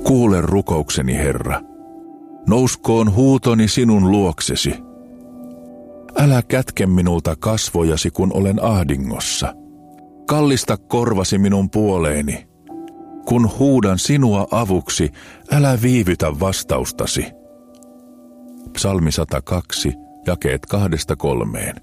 Kuule rukoukseni, Herra. Nouskoon huutoni sinun luoksesi. Älä kätke minulta kasvojasi, kun olen ahdingossa. Kallista korvasi minun puoleeni. Kun huudan sinua avuksi, älä viivytä vastaustasi. Psalmi 102, jakeet 2-3.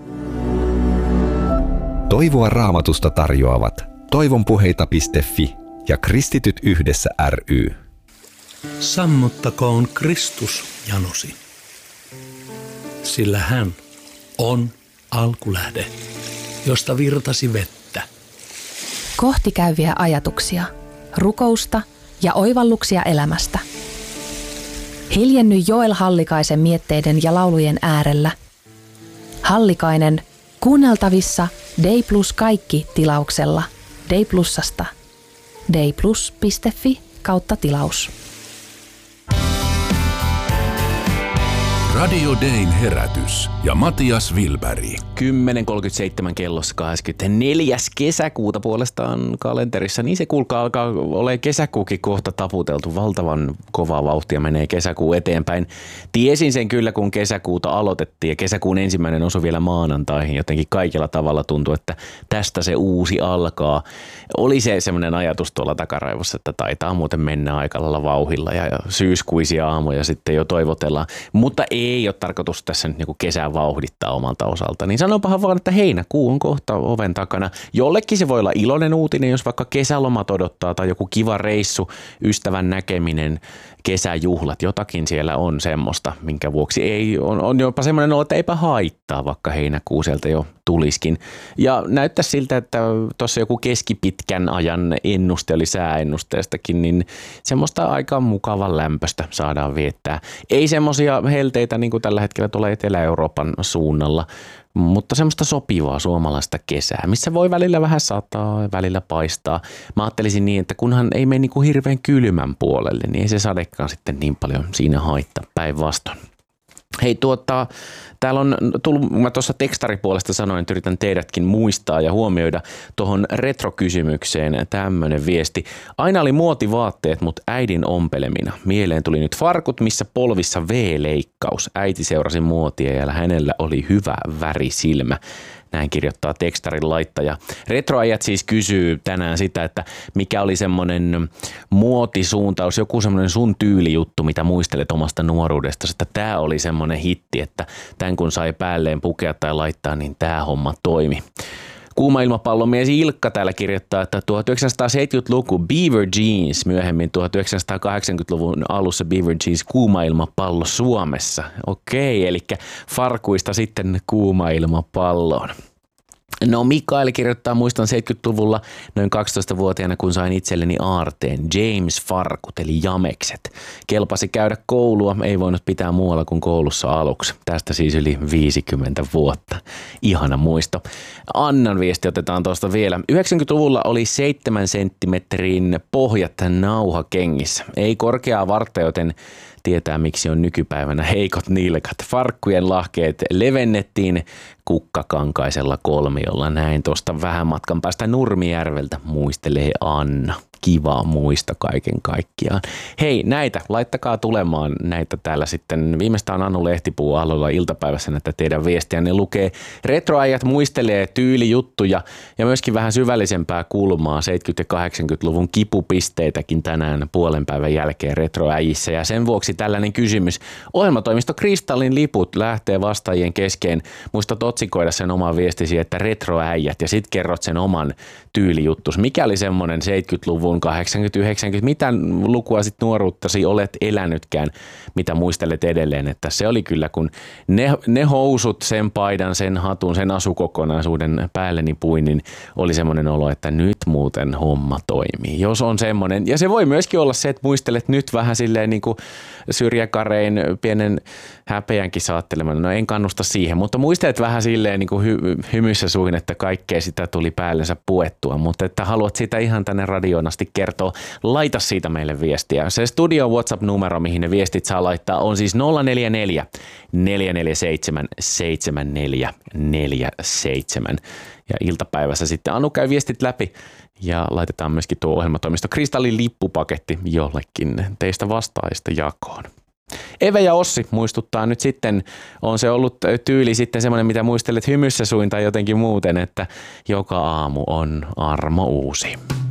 Toivoa Raamatusta tarjoavat toivonpuheita.fi ja Kristityt yhdessä ry. Sammuttakoon Kristus janosi, sillä hän on alkulähde, josta virtasi vettä. Kohti käyviä ajatuksia, rukousta ja oivalluksia elämästä. Hiljenny Joel Hallikaisen mietteiden ja laulujen äärellä. Hallikainen kuunneltavissa Day Plus kaikki -tilauksella Day Plusasta. dayplus.fi/tilaus. Radio Dayn herätys ja Matias Wilberg. 10.37 kellossa 24. kesäkuuta puolestaan kalenterissa, niin se kuulkaa alkaa olemaan kesäkuukin kohta taputeltu. Valtavan kovaa vauhtia menee kesäkuu eteenpäin. Tiesin sen kyllä, kun kesäkuuta aloitettiin ja kesäkuun ensimmäinen osui vielä maanantaihin. Jotenkin kaikella tavalla tuntui, että tästä se uusi alkaa. Oli se semmoinen ajatus tuolla takaraivossa, että taitaa muuten mennä aika lailla vauhilla ja syyskuisia aamuja sitten jo toivotellaan. Mutta ei ole tarkoitus tässä nyt niinku kesää vauhdittaa omalta osalta. Niin sanopahan vaan, että heinäkuu on kohta oven takana. Jollekin se voi olla iloinen uutinen, jos vaikka kesälomat odottaa tai joku kiva reissu, ystävän näkeminen, kesäjuhlat, jotakin siellä on semmoista, minkä vuoksi ei, on jopa semmoinen olo, että eipä haittaa, vaikka heinäkuu sieltä jo tuliskin. Ja näyttää siltä, että tuossa joku keskipitkän ajan ennuste oli sääennusteestakin, niin semmoista aika mukavan lämpöstä saadaan viettää. Ei semmoisia helteitä niin kuin tällä hetkellä tuolla Etelä-Euroopan suunnalla, mutta semmoista sopivaa suomalaista kesää, missä voi välillä vähän sataa ja välillä paistaa. Mä ajattelisin niin, että kunhan ei mene niin kuin hirveän kylmän puolelle, niin ei se sadekaan sitten niin paljon siinä haittaa, päinvastoin. Hei täällä on tullut, mä tuossa tekstaripuolesta sanoin, että yritän teidätkin muistaa ja huomioida tuohon retrokysymykseen tämmöinen viesti. Aina oli muotivaatteet, mutta äidin ompelemina. Mieleen tuli nyt farkut, missä polvissa V-leikkaus. Äiti seurasi muotia ja hänellä oli hyvä värisilmä. Näin kirjoittaa tekstarin laittaja. Retroajat siis kysyy tänään sitä, että mikä oli semmoinen muotisuuntaus, joku semmoinen sun tyylijuttu, mitä muistelet omasta nuoruudestasi, että tämä oli semmoinen hitti, että tämän kun sai päälleen pukea tai laittaa, niin tämä homma toimi. Kuuma ilmapallomies Ilkka täällä kirjoittaa, että 1970-luku Beaver Jeans, myöhemmin 1980-luvun alussa Beaver Jeans kuuma ilmapallo Suomessa. Okei, eli farkuista sitten kuuma ilmapalloon. No Mikael kirjoittaa, muistan 70-luvulla noin 12-vuotiaana, kun sain itselleni aarteen James Farkut eli jamekset. Kelpasi käydä koulua, ei voinut pitää muualla kuin koulussa aluksi. Tästä siis yli 50 vuotta. Ihana muisto. Annan viesti otetaan tuosta vielä. 90-luvulla oli 7 senttimetrin pohjat nauhakengissä. Ei korkeaa vartta, joten tietää miksi on nykypäivänä heikot nilkat. Farkkujen lahkeet levennettiin kukkakankaisella kolmiolla. Näin tuosta vähän matkan päästä Nurmijärveltä, muistelee Anna. Kiva muista kaiken kaikkiaan. Hei, näitä, laittakaa tulemaan näitä täällä sitten. Viimeistään Anu Lehtipuu Aallolla iltapäivässä näitä teidän viestiä. Ne lukee retroajat, muistelee tyylijuttuja ja myöskin vähän syvällisempää kulmaa 70- ja 80-luvun kipupisteitäkin tänään puolen päivän jälkeen retroäjissä. Ja sen vuoksi tällainen kysymys. Ohjelmatoimisto Kristallin liput lähtee vastaajien kesken. Muistat otsikoida sen oman viestisi, että retroäijät ja sit kerrot sen oman tyylijuttus. Mikä oli semmoinen 70-luvun 80-90, mitä lukua sit nuoruuttasi olet elänytkään, mitä muistelet edelleen, että se oli kyllä, kun ne housut, sen paidan, sen hatun, sen asukokonaisuuden päälleni puin, niin oli semmoinen olo, että nyt muuten homma toimii. Jos on semmoinen, ja se voi myöskin olla se, että muistelet nyt vähän silleen niin kuin syrjäkarein pienen häpeänkin saattelemana, no en kannusta siihen, mutta muistelet vähän silleen niin kuin hymyssä suihin, että kaikkea sitä tuli päällensä puettua, mutta että haluat sitä ihan tänne radioon asti kertoa, laita siitä meille viestiä. Se studio WhatsApp-numero, mihin ne viestit saa laittaa, on siis 044 447 7447. Ja iltapäivässä sitten Anu käy viestit läpi Ja laitetaan myöskin tuo ohjelmatoimisto Kristallin lippupaketti jollekin teistä vastaajista jakoon. Eve ja Ossi muistuttaa nyt sitten, on se ollut tyyli sitten semmoinen, mitä muistelet hymyssä suin tai jotenkin muuten, että joka aamu on armo uusi.